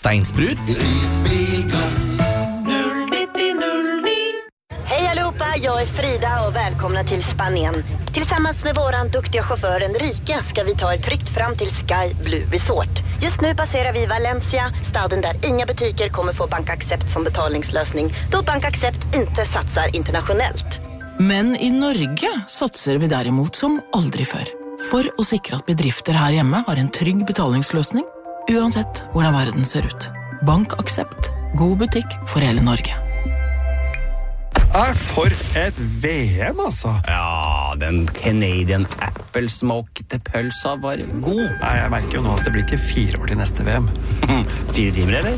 steinsprut. Risbilglass. 09009. Hej allihopa, jag är Frida och välkomna till Spanien. Tillsammans med våran duktiga chaufför Enrique ska vi ta er tryggt fram till Sky Blue Resort. Just nu passerar vi Valencia, staden där inga butiker kommer få BankAxept som betalningslösning, då BankAxept inte satsar internationellt. Men i Norge satser vi derimot som aldri før. For å sikre at bedrifter her hjemme har en trygg betalingsløsning, uansett hvordan verden ser ut. BankAxept. God butikk for hele Norge. For et VM, altså. Ja, den Canadian Apple smoked pølsa var god. Nei, jeg merker jo nå at det blir ikke 4 år til neste VM. 4 timer, eller?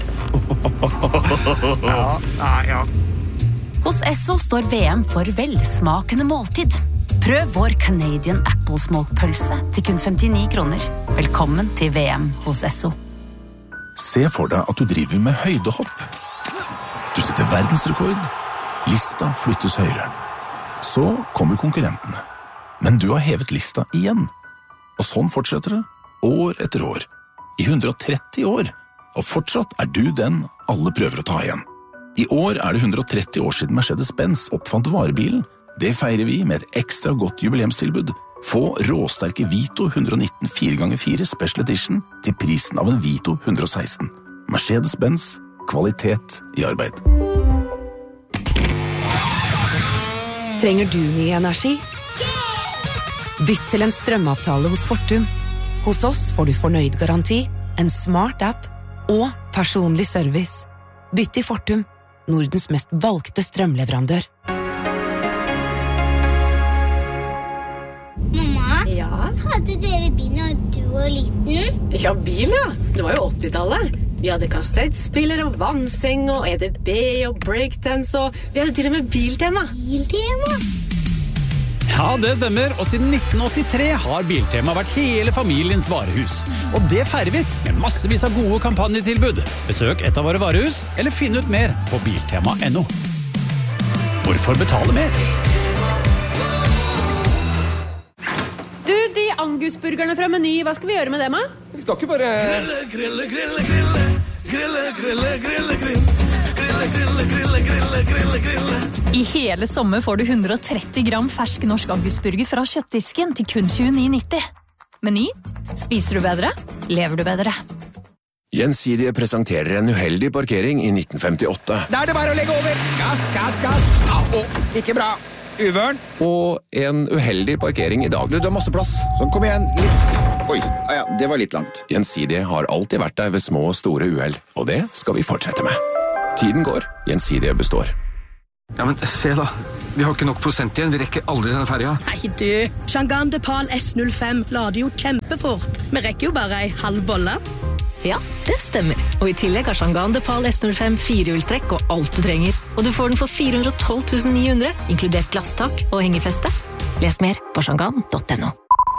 Ja. Hos Esso står VM for velsmakende måltid. Prøv vår Canadian Apple Smoke-pølse til kun 59 kroner. Velkommen til VM hos Esso. Se for deg at du driver med høydehopp. Du setter verdensrekord. Lista flyttes høyere. Så kommer konkurrentene. Men du har hevet lista igjen. Og sånn fortsetter det, år etter år. I 130 år. Og fortsatt er du den alle prøver å ta igjen. I år er det 130 år siden Mercedes-Benz oppfant varebilen. Det feirer vi med et ekstra godt jubileumstilbud. Få råsterke Vito 119 4x4 Special Edition til prisen av en Vito 116. Mercedes-Benz, kvalitet i arbeid. Trenger du ny energi? Bytt til en strømavtale hos Fortum. Hos oss får du fornøyd garanti, en smart app og personlig service. Bytt til Fortum, Nordens mest valgte strømleverandør. Mamma, Ja? hadde dere bil når du var liten? Ja, bil, ja. Det var jo 80-tallet. Vi hadde kassettspiller og vannseng og EDB og breakdance og vi hadde til og med biltema. Biltema? Ja, det stemmer, og siden 1983 har Biltema vært hele familiens varehus. Og det feirer vi med massevis av gode kampanjetilbud. Besøk et av våre varehus, eller finn ut mer på biltema.no. Hvorfor betale mer? Du, de angusburgerne fra Meny, hva skal vi gjøre med dem, da? Vi skal ikke bare... I hele sommer får du 130 gram fersk norsk angusburger fra kjøttdisken til kun 29,90. Meny. Spiser du bedre? Lever du bedre? Gjensidige presenterer en uheldig parkering i 1958. Da er det bare å legge over! Gass, gass, gass! Ikke bra! Uvørn. Og en uheldig parkering i dag. Du har masse plass. Sånn, kom igjen. Litt. Oi, ja, det var litt langt. Gjensidige har alltid vært der ved små og store uheld, og det skal vi fortsette med. Tiden går, Gjensidige består. Ja, men se da. Vi har ikke nok prosent igjen. Vi rekker aldri denne ferja. Nei, du. Chang'an Depal S05 lader jo kjempefort. Vi rekker jo bare ei halv bolle. Ja, det stemmer. Og i tillegg har Chang'an Depal S05 firehjulstrekk og alt du trenger. Og du får den for 412 900, inkludert glasstak og hengefeste. Les mer på chang'an.no.